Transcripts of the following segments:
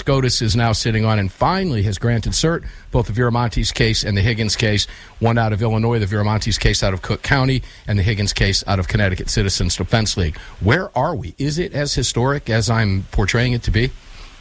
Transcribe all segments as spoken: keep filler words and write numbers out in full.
SCOTUS is now sitting on and finally has granted cert, both the Viramontes case and the Higgins case, one out of Illinois, the Viramontes case out of Cook County, and the Higgins case out of Connecticut Citizens Defense League. Where are we? Is it as historic as I'm portraying it to be?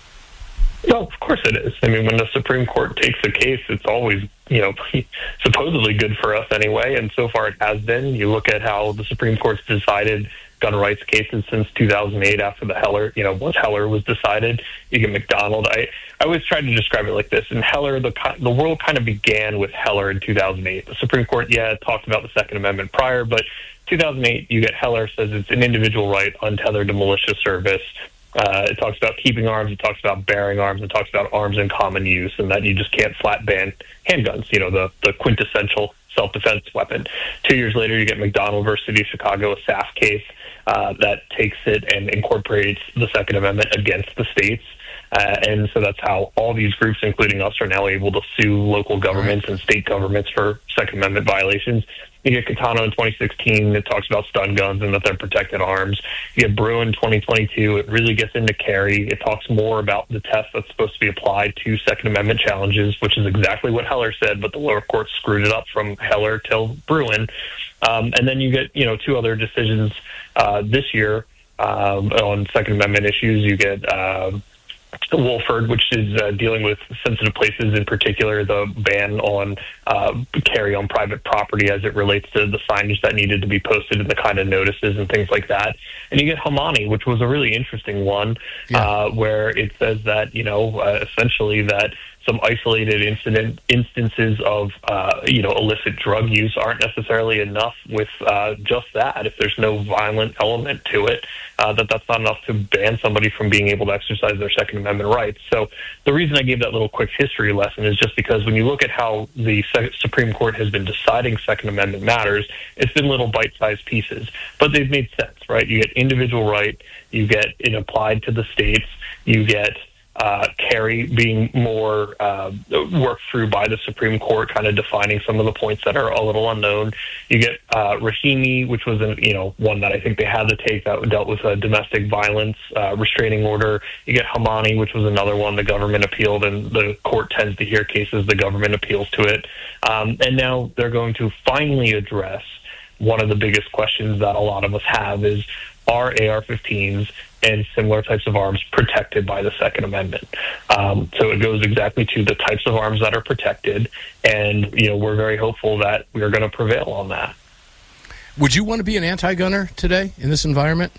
No, of course it is. I mean, when the Supreme Court takes a case, it's always, you know, supposedly good for us anyway, and so far it has been. You look at how the Supreme Court's decided gun rights cases since two thousand eight after the Heller, you know, once Heller was decided. You get McDonald. I, I always try to describe it like this. In Heller, the the world kind of began with Heller in two thousand eight. The Supreme Court, yeah, talked about the Second Amendment prior, but two thousand eight, you get Heller says it's an individual right untethered to militia service. Uh, it talks about keeping arms, it talks about bearing arms, it talks about arms in common use, and that you just can't flat ban handguns, you know, the, the quintessential self-defense weapon. Two years later, you get McDonald versus City of Chicago, a S A F case uh, that takes it and incorporates the Second Amendment against the states. Uh, and so that's how all these groups, including us, are now able to sue local governments and state governments for Second Amendment violations. You get Catano in twenty sixteen, it talks about stun guns and that they're protected arms. You get Bruen twenty twenty-two, it really gets into carry. It talks more about the test that's supposed to be applied to Second Amendment challenges, which is exactly what Heller said, but the lower court screwed it up from Heller till Bruen. Um, and then you get, you know, two other decisions uh, this year um, on Second Amendment issues. You get Uh, Wolford, which is uh, dealing with sensitive places, in particular the ban on uh, carry on private property as it relates to the signage that needed to be posted and the kind of notices and things like that. And you get Hamani, which was a really interesting one, yeah. uh, where it says that, you know, uh, essentially that some isolated incident instances of, uh, you know, illicit drug use aren't necessarily enough with uh, just that. If there's no violent element to it, uh, that that's not enough to ban somebody from being able to exercise their Second Amendment rights. So the reason I gave that little quick history lesson is just because when you look at how the Supreme Court has been deciding Second Amendment matters, it's been little bite-sized pieces, but they've made sense, right? You get individual right, you get it applied to the states, you get Uh, carry being more uh, worked through by the Supreme Court, kind of defining some of the points that are a little unknown. You get uh, Rahimi, which was, a, you know, one that I think they had to take that dealt with a domestic violence uh, restraining order. You get Hamani, which was another one the government appealed, and the court tends to hear cases the government appeals to it. Um, and now they're going to finally address one of the biggest questions that a lot of us have is, are A R fifteens and similar types of arms protected by the Second Amendment? Um, so it goes exactly to the types of arms that are protected, and you know we're very hopeful that we are going to prevail on that. Would you want to be an anti-gunner today in this environment?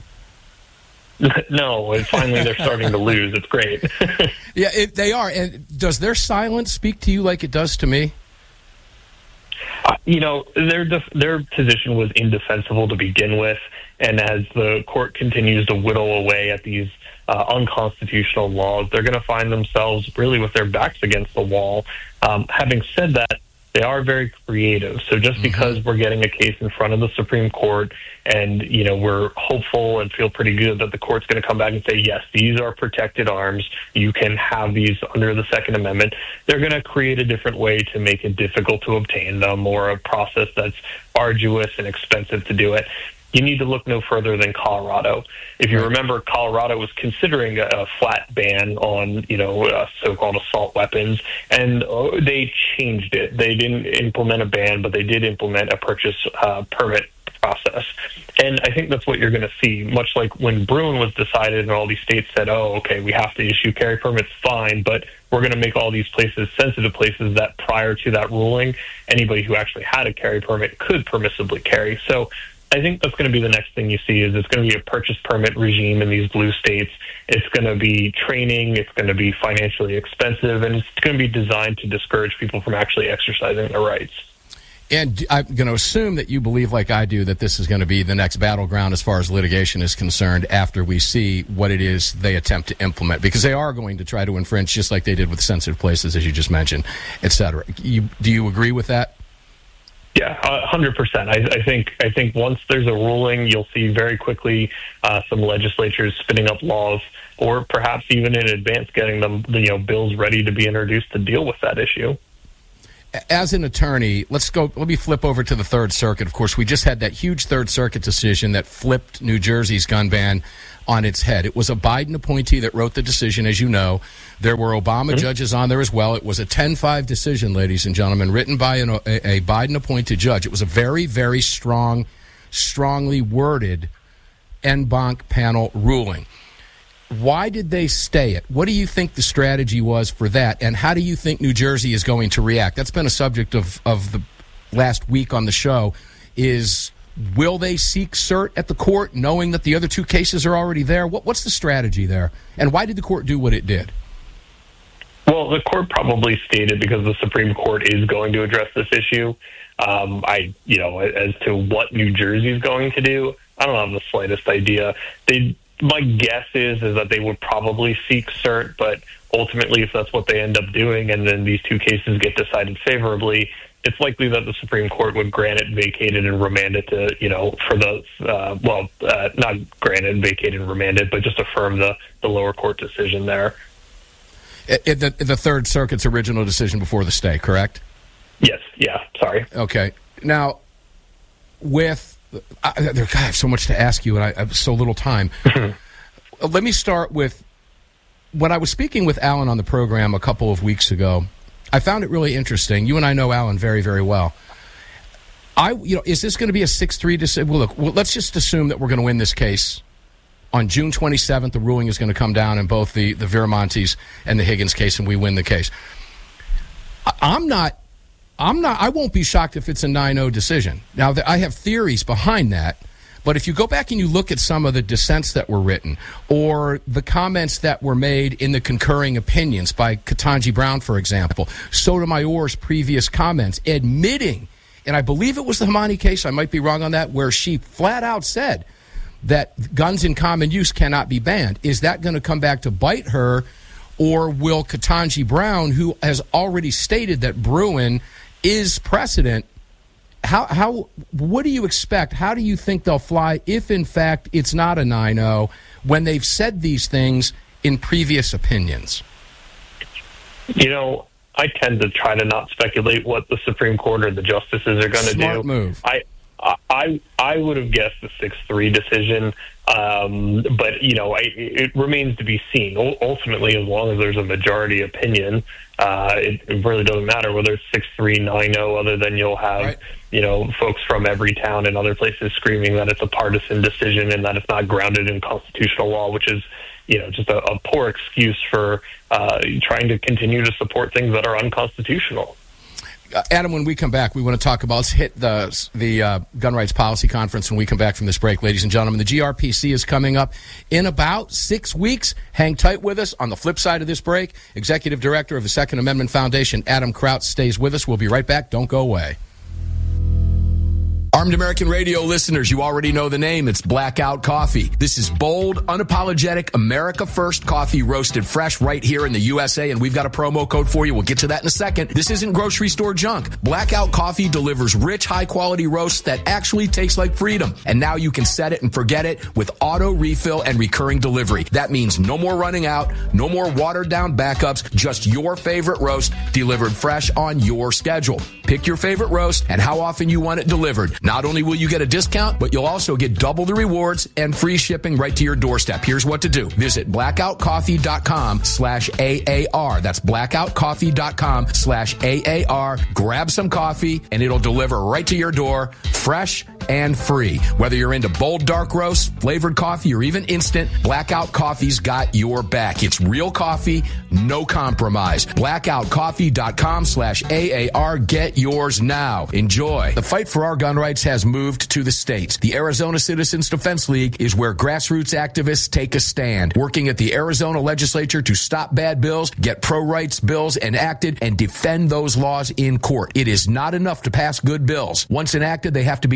No, and finally they're starting to lose. It's great. Yeah, it, they are. And does their silence speak to you like it does to me? Uh, you know, their def- their position was indefensible to begin with, and as the court continues to whittle away at these uh, unconstitutional laws, they're going to find themselves really with their backs against the wall. Um, having said that, they are very creative. So just mm-hmm. because we're getting a case in front of the Supreme Court and, you know, we're hopeful and feel pretty good that the court's going to come back and say, yes, these are protected arms, you can have these under the Second Amendment, they're going to create a different way to make it difficult to obtain them, or a process that's arduous and expensive to do it. You need to look no further than Colorado. If you remember, Colorado was considering a, a flat ban on, you know, uh, so-called assault weapons, and uh, they changed it. They didn't implement a ban, but they did implement a purchase uh, permit process. And I think that's what you're going to see, much like when Bruen was decided and all these states said, oh, okay, we have to issue carry permits, fine, but we're going to make all these places sensitive places that prior to that ruling, anybody who actually had a carry permit could permissibly carry. So I think that's going to be the next thing you see is it's going to be a purchase permit regime in these blue states. It's going to be training. It's going to be financially expensive, and it's going to be designed to discourage people from actually exercising their rights. And I'm going to assume that you believe, like I do, that this is going to be the next battleground as far as litigation is concerned after we see what it is they attempt to implement, because they are going to try to infringe just like they did with sensitive places, as you just mentioned, et cetera. You, do you agree with that? Yeah, one hundred percent. I, I think I think once there's a ruling, you'll see very quickly uh, some legislatures spinning up laws, or perhaps even in advance getting them, you know, bills ready to be introduced to deal with that issue. as an attorney, let's go. Let me flip over to the Third Circuit. Of course, we just had that huge Third Circuit decision that flipped New Jersey's gun ban on its head. It was a Biden appointee that wrote the decision, as you know. There were Obama mm-hmm. judges on there as well. It was a ten five decision, ladies and gentlemen, written by an, a, a Biden-appointed judge. It was a very, very strong, strongly worded en banc panel ruling. Why did they stay it? What do you think the strategy was for that, and how do you think New Jersey is going to react? That's been a subject of, of the last week on the show, is will they seek cert at the court knowing that the other two cases are already there? What, what's the strategy there, and why did the court do what it did? Well, the court probably stated because the Supreme Court is going to address this issue. Um, I, you know, as to what New Jersey is going to do, I don't have the slightest idea. They My guess is is that they would probably seek cert, but ultimately, if that's what they end up doing, and then these two cases get decided favorably, it's likely that the Supreme Court would grant it, vacate it, and remand it to, you know, for the, uh, well, uh, not grant it, vacate it, and remand it, but just affirm the, the lower court decision there. It, it, the, the Third Circuit's original decision before the stay, correct? Yes, yeah, sorry. Okay. Now, with... I, there, God, I have so much to ask you, and I, I have so little time. Let me start with, when I was speaking with Alan on the program a couple of weeks ago, I found it really interesting. You and I know Alan very, very well. I, you know, is this going to be a six three decision? Well, look, well, let's just assume that we're going to win this case. On June twenty-seventh, the ruling is going to come down in both the, the Viramontes and the Higgins case, and we win the case. I, I'm not... I'm not. I won't be shocked if it's a nine oh decision. Now, I have theories behind that, but if you go back and you look at some of the dissents that were written or the comments that were made in the concurring opinions by Ketanji Brown, for example, Sotomayor's previous comments admitting, and I believe it was the Hamani case, I might be wrong on that, where she flat out said that guns in common use cannot be banned. Is that going to come back to bite her, or will Ketanji Brown, who has already stated that Bruen is precedent, how how what do you expect? How do you think they'll fly if, in fact, it's not a nine oh when they've said these things in previous opinions? You know, I tend to try to not speculate what the Supreme Court or the justices are going to do. Smart move. I I I would have guessed the six three decision, um, but you know, I, it remains to be seen. U- ultimately, as long as there's a majority opinion, uh, it, it really doesn't matter whether it's six three, nine oh. Other than you'll have right. you know folks from every town and other places screaming that it's a partisan decision and that it's not grounded in constitutional law, which is you know just a, a poor excuse for uh, trying to continue to support things that are unconstitutional. Uh, Adam, when we come back, we want to talk about, let's hit the the uh, Gun Rights Policy Conference when we come back from this break, ladies and gentlemen. The G R P C is coming up in about six weeks. Hang tight with us. On the flip side of this break, Executive Director of the Second Amendment Foundation, Adam Kraut, stays with us. We'll be right back. Don't go away. Armed American Radio listeners, you already know the name. It's Blackout Coffee. This is bold, unapologetic, America First coffee roasted fresh right here in the U S A, and we've got a promo code for you. We'll get to that in a second. This isn't grocery store junk. Blackout Coffee delivers rich, high-quality roasts that actually taste like freedom. And now you can set it and forget it with auto refill and recurring delivery. That means no more running out, no more watered-down backups, just your favorite roast delivered fresh on your schedule. Pick your favorite roast and how often you want it delivered. Not only will you get a discount, but you'll also get double the rewards and free shipping right to your doorstep. Here's what to do. Visit blackoutcoffee.com slash AAR. That's blackoutcoffee.com slash AAR. Grab some coffee, and it'll deliver right to your door, fresh and free. Whether you're into bold dark roast, flavored coffee, or even instant, Blackout Coffee's got your back. It's real coffee, no compromise. blackoutcoffee.com slash AAR. Get yours now. Enjoy. The fight for our gun rights has moved to the states. The Arizona Citizens Defense League is where grassroots activists take a stand, working at the Arizona legislature to stop bad bills, get pro-rights bills enacted, and defend those laws in court. It is not enough to pass good bills. Once enacted, they have to be defended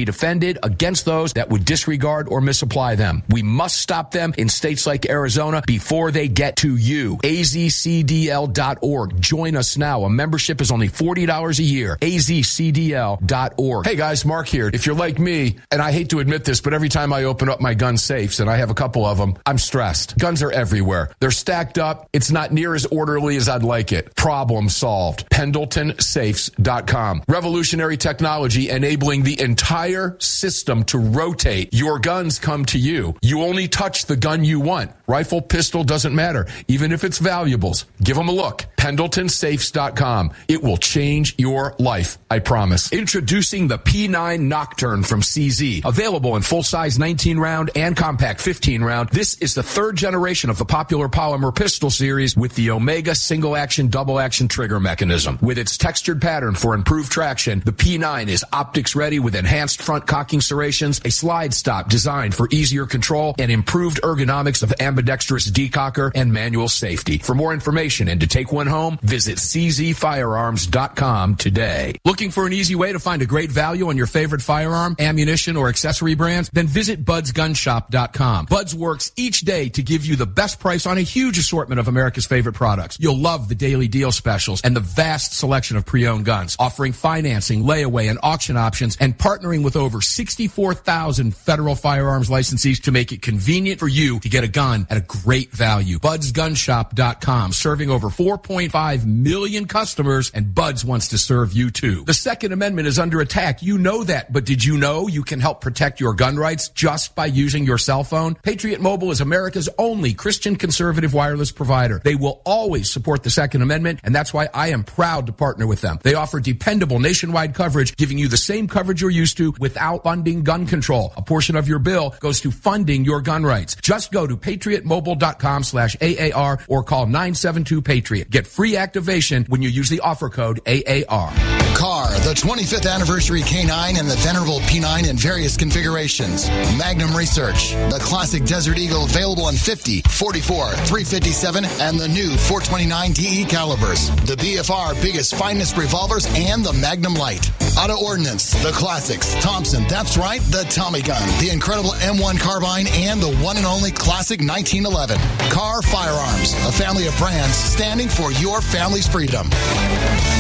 intended against those that would disregard or misapply them. We must stop them in states like Arizona before they get to you. A Z C D L dot org. Join us now. A membership is only forty dollars a year. A Z C D L dot org. Hey guys, Mark here. If you're like me, and I hate to admit this, but every time I open up my gun safes, and I have a couple of them, I'm stressed. Guns are everywhere. They're stacked up. It's not near as orderly as I'd like it. Problem solved. Pendleton Safes dot com. Revolutionary technology enabling the entire system to rotate. Your guns come to you. You only touch the gun you want. Rifle, pistol, doesn't matter. Even if it's valuables. Give them a look. Pendleton Safes dot com. It will change your life. I promise. Introducing the P nine Nocturne from C Z. Available in full-size nineteen round and compact fifteen round. This is the third generation of the popular polymer pistol series with the Omega single-action, double-action trigger mechanism. With its textured pattern for improved traction, the P nine is optics-ready with enhanced front cocking serrations, a slide stop designed for easier control, and improved ergonomics of ambidextrous decocker and manual safety. For more information and to take one home, visit C Z firearms dot com today. Looking for an easy way to find a great value on your favorite firearm, ammunition, or accessory brands? Then visit buds gun shop dot com. Buds works each day to give you the best price on a huge assortment of America's favorite products. You'll love the daily deal specials and the vast selection of pre-owned guns, offering financing, layaway, and auction options, and partnering with over sixty-four thousand federal firearms licensees to make it convenient for you to get a gun at a great value. buds gun shop dot com, serving over four point five million customers, and Buds wants to serve you too. The Second Amendment is under attack. You know that, but did you know you can help protect your gun rights just by using your cell phone? Patriot Mobile is America's only Christian conservative wireless provider. They will always support the Second Amendment, and that's why I am proud to partner with them. They offer dependable nationwide coverage, giving you the same coverage you're used to without funding gun control. A portion of your bill goes to funding your gun rights. Just go to patriot mobile dot com slash A A R or call nine seven two Patriot. Get free activation when you use the offer code A A R. Car, the twenty-fifth anniversary K nine and the venerable P nine in various configurations. Magnum Research, the classic Desert Eagle available in fifty, forty-four, three fifty-seven, and the new four twenty-nine D E calibers. The B F R biggest, finest revolvers and the Magnum Light. Auto Ordnance, the classics. Thompson, that's right, the Tommy gun, the incredible M one carbine, and the one and only classic nineteen eleven. Car Firearms, a family of brands standing for your family's freedom.